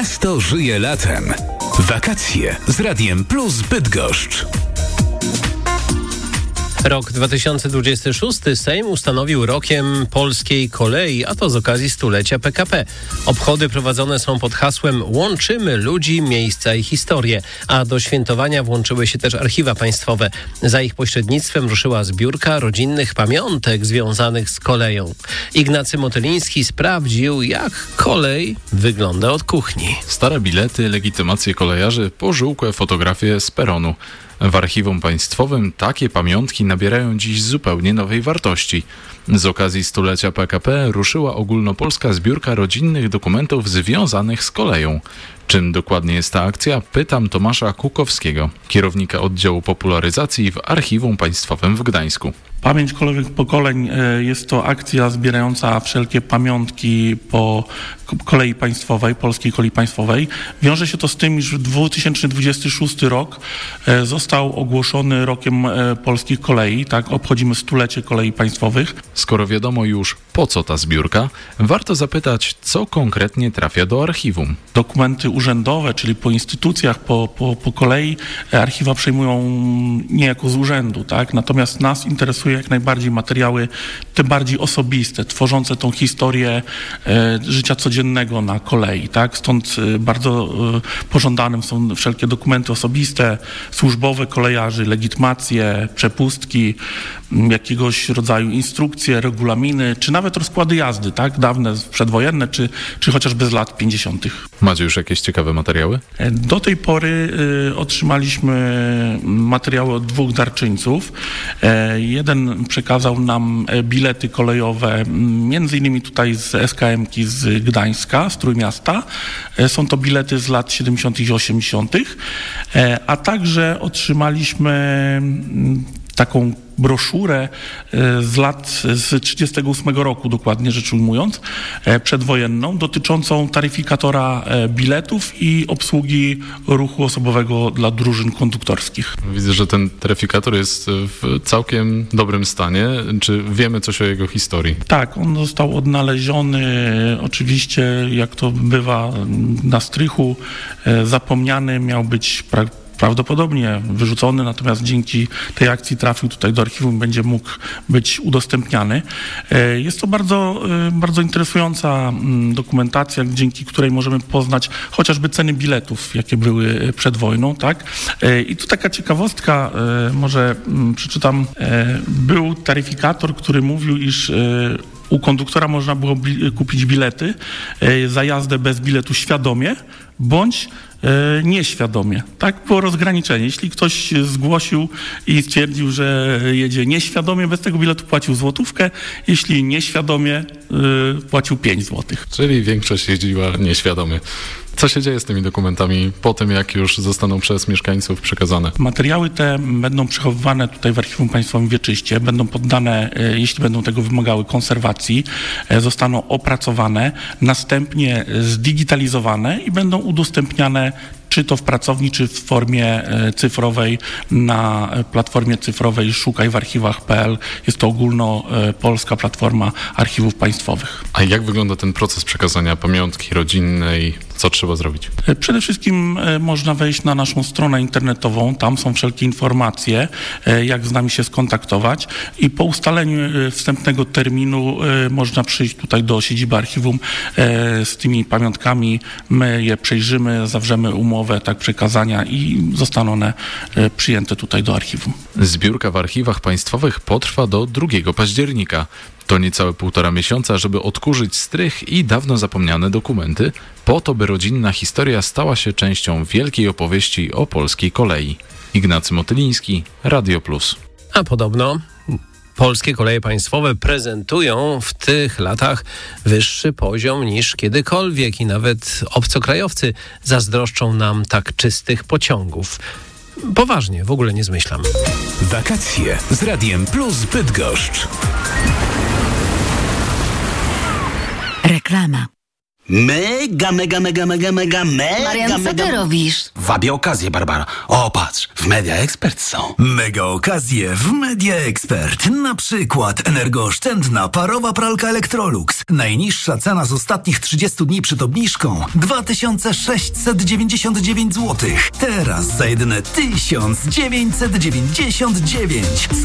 Miasto żyje latem. Wakacje z Radiem Plus Bydgoszcz. Rok 2026 Sejm ustanowił rokiem polskiej kolei, a to z okazji stulecia PKP. Obchody prowadzone są pod hasłem „Łączymy ludzi, miejsca i historię”, a do świętowania włączyły się też archiwa państwowe. Za ich pośrednictwem ruszyła zbiórka rodzinnych pamiątek związanych z koleją. Ignacy Motyliński sprawdził, jak kolej wygląda od kuchni. Stare bilety, legitymacje kolejarzy, pożółkłe fotografie z peronu. W Archiwum Państwowym takie pamiątki nabierają dziś zupełnie nowej wartości. Z okazji stulecia PKP ruszyła ogólnopolska zbiórka rodzinnych dokumentów związanych z koleją. Czym dokładnie jest ta akcja? Pytam Tomasza Kukowskiego, kierownika oddziału popularyzacji w Archiwum Państwowym w Gdańsku. Pamięć kolejowych pokoleń jest to akcja zbierająca wszelkie pamiątki po kolei państwowej, polskiej kolei państwowej. Wiąże się to z tym, iż 2026 rok został ogłoszony rokiem polskich kolei. Tak, obchodzimy stulecie kolei państwowych. Skoro wiadomo już, po co ta zbiórka, warto zapytać, co konkretnie trafia do archiwum. Dokumenty urzędowe, czyli po instytucjach, po kolei archiwa przejmują niejako z urzędu, tak? Natomiast nas interesuje jak najbardziej materiały tym bardziej osobiste, tworzące tą historię życia codziennego na kolei, tak? Stąd bardzo pożądanym są wszelkie dokumenty osobiste, służbowe kolejarzy, legitymacje, przepustki, jakiegoś rodzaju instrukcje, regulaminy, czy nawet rozkłady jazdy, tak? Dawne, przedwojenne, czy chociażby z lat 50. Macie już jakieś ciekawe materiały? Do tej pory otrzymaliśmy materiały od 2 darczyńców. Jeden przekazał nam bilety kolejowe, między innymi tutaj z SKM-ki z Gdańska, z Trójmiasta. Są to bilety z lat 70. i 80., a także otrzymaliśmy taką broszurę z 38 roku, dokładnie rzecz ujmując, przedwojenną, dotyczącą taryfikatora biletów i obsługi ruchu osobowego dla drużyn konduktorskich. Widzę, że ten taryfikator jest w całkiem dobrym stanie. Czy wiemy coś o jego historii? Tak, on został odnaleziony, oczywiście, jak to bywa na strychu, zapomniany, miał być prawdopodobnie wyrzucony, natomiast dzięki tej akcji trafił tutaj do archiwum, będzie mógł być udostępniany. Jest to bardzo, bardzo interesująca dokumentacja, dzięki której możemy poznać chociażby ceny biletów, jakie były przed wojną, tak? I tu taka ciekawostka, może przeczytam. Był taryfikator, który mówił, iż u konduktora można było kupić bilety za jazdę bez biletu świadomie bądź nieświadomie. Tak było rozgraniczenie. Jeśli ktoś zgłosił i stwierdził, że jedzie nieświadomie, bez tego biletu płacił złotówkę, jeśli nieświadomie płacił 5 złotych. Czyli większość jeździła nieświadomie. Co się dzieje z tymi dokumentami po tym, jak już zostaną przez mieszkańców przekazane? Materiały te będą przechowywane tutaj w Archiwum Państwowym w Wieczyście, będą poddane, jeśli będą tego wymagały, konserwacji, zostaną opracowane, następnie zdigitalizowane i będą udostępniane czy to w pracowni, czy w formie cyfrowej na platformie cyfrowej Szukaj w archiwach.pl. Jest to ogólnopolska platforma archiwów państwowych. A jak wygląda ten proces przekazania pamiątki rodzinnej? Co trzeba zrobić? Przede wszystkim można wejść na naszą stronę internetową. Tam są wszelkie informacje, jak z nami się skontaktować i po ustaleniu wstępnego terminu można przyjść tutaj do siedziby archiwum z tymi pamiątkami. My je przejrzymy, zawrzemy umowę przekazania i zostaną one przyjęte tutaj do archiwum. Zbiórka w archiwach państwowych potrwa do 2 października. To niecałe 1,5 miesiąca, żeby odkurzyć strych i dawno zapomniane dokumenty, po to, by rodzinna historia stała się częścią wielkiej opowieści o polskiej kolei. Ignacy Motyliński, Radio Plus. A podobno polskie koleje państwowe prezentują w tych latach wyższy poziom niż kiedykolwiek i nawet obcokrajowcy zazdroszczą nam tak czystych pociągów. Poważnie, w ogóle nie zmyślam. Wakacje z Radiem Plus Bydgoszcz. Reklama. Mega. Marian, co ty robisz? Wabię okazję, Barbara. O, patrz, w Media Expert są. Mega okazje w Media Expert. Na przykład energooszczędna parowa pralka Electrolux. Najniższa cena z ostatnich 30 dni przed obniżką 2699 zł. Teraz za jedyne 1999.